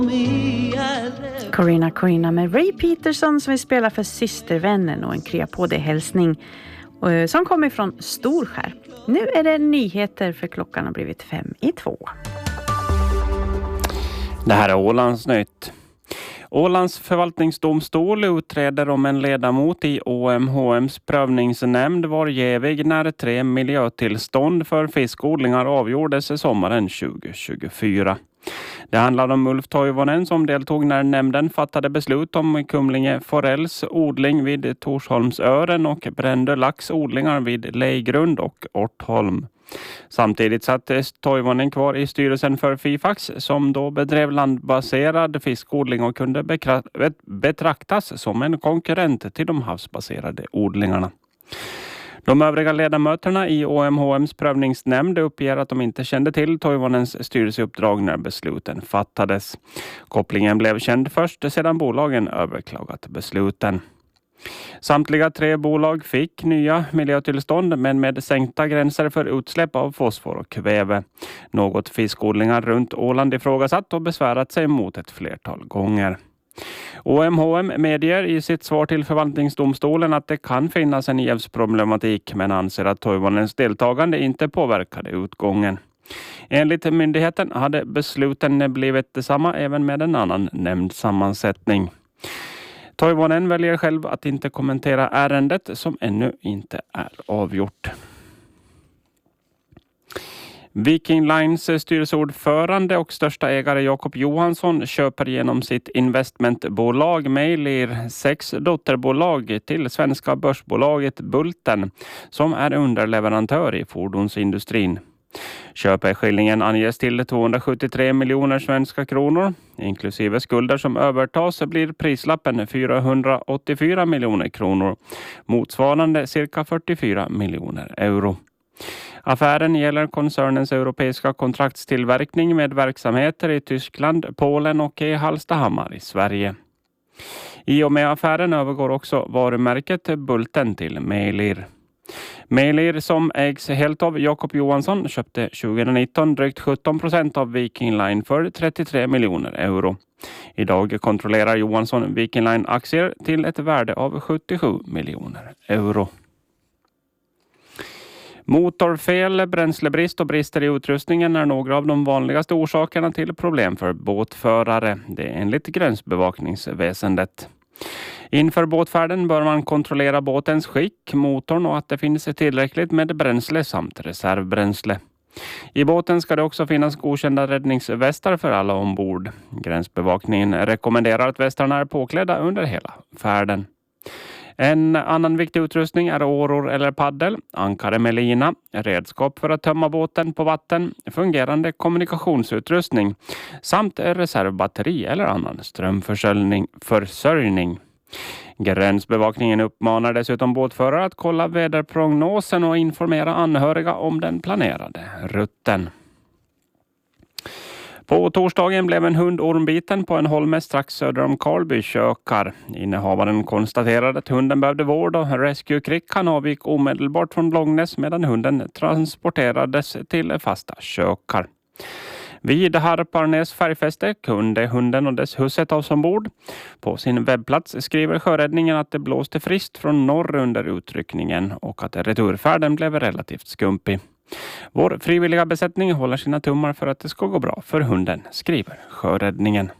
Corina med Ray Peterson som vi spelar för Systervännen och en krya på det hälsning som kommer från Storskär. Nu är det nyheter för klockan har blivit 5:02. Det här är Ålandsnytt. Ålands förvaltningsdomstol utreder om en ledamot i OMHMs prövningsnämnd var jävig när 3 miljötillstånd för fiskodlingar avgjordes sommaren 2024. Det handlar om Ulf Toivonen som deltog när nämnden fattade beslut om Kumlinge Forells odling vid Torsholmsören och Brändö Lax odlingar vid Lejgrund och Ortholm. Samtidigt satt Toivonen kvar i styrelsen för Fifax som då bedrev landbaserad fiskodling och kunde betraktas som en konkurrent till de havsbaserade odlingarna. De övriga ledamöterna i OMHMs prövningsnämnd uppger att de inte kände till Toivonens styrelseuppdrag när besluten fattades. Kopplingen blev känd först sedan bolagen överklagat besluten. Samtliga 3 bolag fick nya miljötillstånd men med sänkta gränser för utsläpp av fosfor och kväve. Något fiskodlingar runt Åland ifrågasatt och besvärat sig mot ett flertal gånger. OMHM medger i sitt svar till förvaltningsdomstolen att det kan finnas en jävsproblematik men anser att Toivonens deltagande inte påverkade utgången. Enligt myndigheten hade besluten blivit detsamma även med en annan nämndsammansättning. Toivonen väljer själv att inte kommentera ärendet som ännu inte är avgjort. Viking Lines styrelseordförande och största ägare Jakob Johansson köper genom sitt investmentbolag Mailir 6 dotterbolag till svenska börsbolaget Bulten som är underleverantör i fordonsindustrin. Köpeskillingen anges till 273 miljoner svenska kronor. Inklusive skulder som övertas blir prislappen 484 miljoner kronor, motsvarande cirka 44 miljoner euro. Affären gäller koncernens europeiska kontraktstillverkning med verksamheter i Tyskland, Polen och i Hallstahammar i Sverige. I och med affären övergår också varumärket Bulten till Mailir. Mailir som ägs helt av Jakob Johansson köpte 2019 drygt 17% av Viking Line för 33 miljoner euro. Idag kontrollerar Johansson Viking Line-aktier till ett värde av 77 miljoner euro. Motorfel, bränslebrist och brister i utrustningen är några av de vanligaste orsakerna till problem för båtförare. Det är enligt gränsbevakningsväsendet. Inför båtfärden bör man kontrollera båtens skick, motorn och att det finns tillräckligt med bränsle samt reservbränsle. I båten ska det också finnas godkända räddningsvästar för alla ombord. Gränsbevakningen rekommenderar att västarna är påklädda under hela färden. En annan viktig utrustning är åror eller paddel, ankare med lina, redskap för att tömma båten på vatten, fungerande kommunikationsutrustning samt reservbatteri eller annan strömförsörjning. Gränsbevakningen uppmanar dessutom båtförare att kolla väderprognosen och informera anhöriga om den planerade rutten. På torsdagen blev en hund ormbiten på en holme strax söder om Karlby kökar. Innehavaren konstaterade att hunden behövde vård och Rescue Crick avgick omedelbart från Långnäs medan hunden transporterades till fasta kökar. Vid Harparnäs färgfäste kunde hunden och dess husse tas ombord. På sin webbplats skriver sjöräddningen att det blåste friskt från norr under utryckningen och att returfärden blev relativt skumpig. Vår frivilliga besättning håller sina tummar för att det ska gå bra för hunden, skriver sjöräddningen.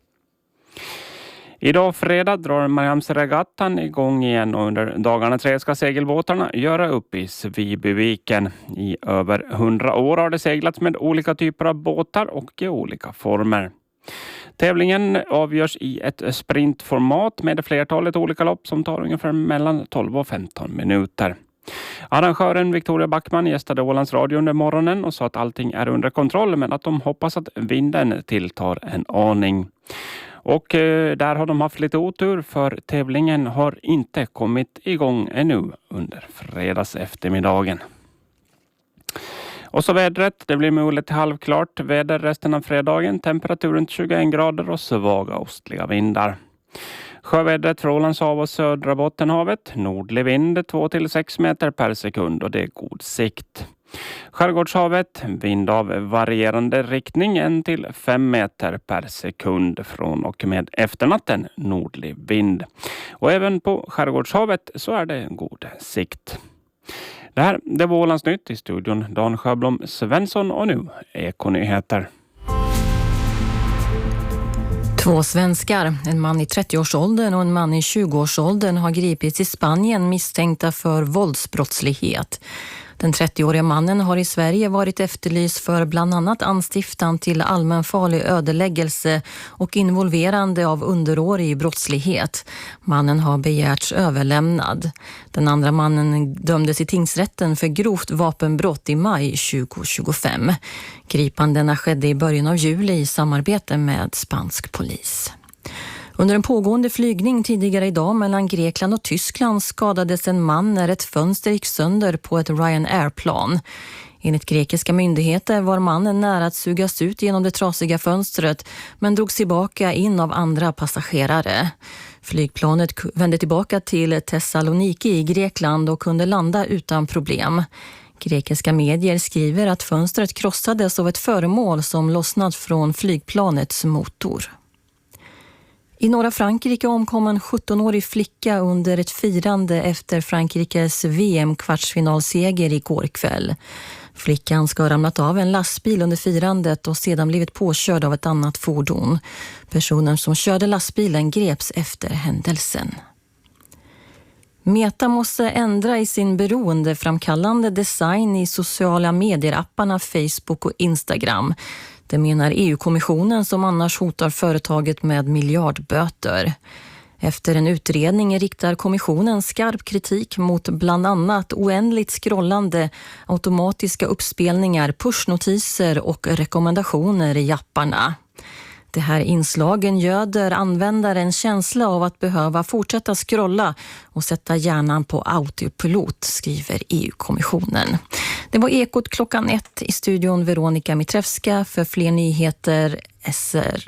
Idag fredag drar Mariehamnsregattan igång igen och under dagarna 3 ska segelbåtarna göra upp i Svibyviken. I över 100 år har det seglats med olika typer av båtar och i olika former. Tävlingen avgörs i ett sprintformat med flertalet olika lopp som tar ungefär mellan 12 och 15 minuter. Arrangören Victoria Backman gästade Ålands Radio under morgonen och sa att allting är under kontroll men att de hoppas att vinden tilltar en aning. Och där har de haft lite otur för tävlingen har inte kommit igång ännu under fredags eftermiddagen. Och så vädret, det blir mulet till halvklart väder resten av fredagen, temperaturen 21 grader och svaga ostliga vindar. Sjövädret från Ålandshav och södra Bottenhavet, nordlig vind 2-6 meter per sekund och det är god sikt. Skärgårdshavet, vind av varierande riktning 1 till 5 meter per sekund från och med efternatten nordlig vind. Och även på Skärgårdshavet så är det god sikt. Det var Ålandsnytt, i studion Dan Sjöblom Svensson och nu Ekonyheter. 2 svenskar, en man i 30-årsåldern och en man i 20-årsåldern har gripits i Spanien misstänkta för våldsbrottslighet. Den 30-åriga mannen har i Sverige varit efterlyst för bland annat anstiftan till allmänfarlig ödeläggelse och involverande av underårig brottslighet. Mannen har begärts överlämnad. Den andra mannen dömdes i tingsrätten för grovt vapenbrott i maj 2025. Gripandena skedde i början av juli i samarbete med spansk polis. Under en pågående flygning tidigare idag mellan Grekland och Tyskland skadades en man när ett fönster gick sönder på ett Ryanair-plan. Enligt grekiska myndigheter var mannen nära att sugas ut genom det trasiga fönstret men drogs tillbaka in av andra passagerare. Flygplanet vände tillbaka till Thessaloniki i Grekland och kunde landa utan problem. Grekiska medier skriver att fönstret krossades av ett föremål som lossnat från flygplanets motor. I norra Frankrike omkom en 17-årig flicka under ett firande efter Frankrikes VM-kvartsfinalseger igår kväll. Flickan ska ha ramlat av en lastbil under firandet och sedan blivit påkörd av ett annat fordon. Personen som körde lastbilen greps efter händelsen. Meta måste ändra i sin beroendeframkallande design i sociala medier-apparna Facebook och Instagram. Det menar EU-kommissionen som annars hotar företaget med miljardböter. Efter en utredning riktar kommissionen skarp kritik mot bland annat oändligt scrollande, automatiska uppspelningar, pushnotiser och rekommendationer i apparna. Det här inslagen göder användaren känsla av att behöva fortsätta scrolla och sätta hjärnan på autopilot, skriver EU-kommissionen. Det var Ekot klockan 1 i studion Veronica Mitrevska. För fler nyheter SR.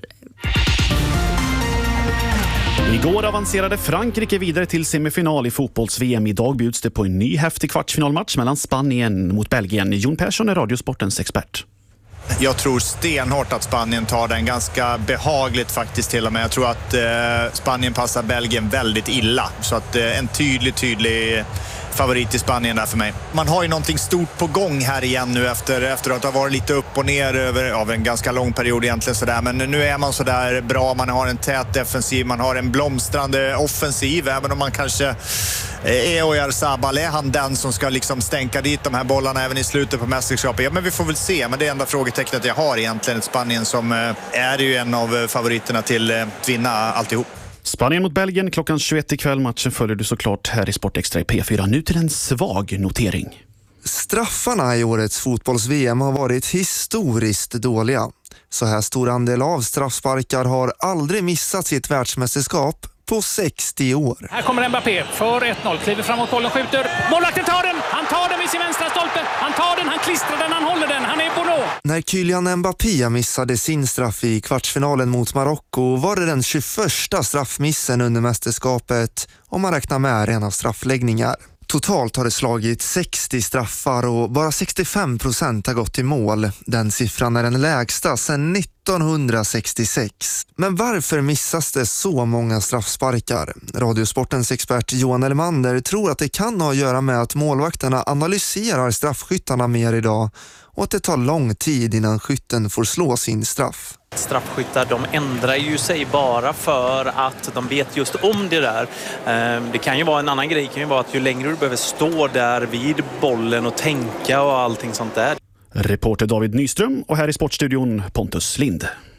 Igår avancerade Frankrike vidare till semifinal i fotbolls-VM. Idag bjuds det på en ny häftig kvartsfinalmatch mellan Spanien mot Belgien. Jon Persson är Radiosportens expert. Jag tror stenhårt att Spanien tar den ganska behagligt faktiskt till och med. Jag tror att Spanien passar Belgien väldigt illa. Så att en tydlig favorit i Spanien där för mig. Man har ju någonting stort på gång här igen nu efter att ha varit lite upp och ner över en ganska lång period egentligen sådär. Men nu är man sådär bra, man har en tät defensiv, man har en blomstrande offensiv, även om man kanske Oyarzabal, är han den som ska liksom stänka dit de här bollarna även i slutet på mästerskapet? Ja, men vi får väl se. Men det enda frågetecknet jag har egentligen, ett Spanien som är ju en av favoriterna till att vinna alltihop. Spanien mot Belgien klockan 21 ikväll. Matchen följer du såklart här i Sportextra i P4. Nu till en svag notering. Straffarna i årets fotbolls-VM har varit historiskt dåliga. Så här stor andel av straffsparkar har aldrig missat sitt världsmästerskap på 60 år. Här kommer Mbappé för 1-0, kliver framåt bollen, skjuter. Målvakten tar den, han tar den vid sin vänstra stolpe. Han tar den, han klistrar den, han håller den, han är Bono. När Kylian Mbappé missade sin straff i kvartsfinalen mot Marocko var det den 21:a straffmissen under mästerskapet om man räknar med rena straffläggningar. Totalt har det slagit 60 straffar och bara 65% har gått till mål. Den siffran är den lägsta sedan 1966. Men varför missas det så många straffsparkar? Radiosportens expert Johan Elmander tror att det kan ha att göra med att målvakterna analyserar straffskyttarna mer idag och att det tar lång tid innan skytten får slå sin straff. Straffskyttar, de ändrar ju sig bara för att de vet just om det där. Det kan ju vara en annan grej, det kan ju vara att ju längre du behöver stå där vid bollen och tänka och allting sånt där. Reporter David Nyström och här i Sportstudion Pontus Lind.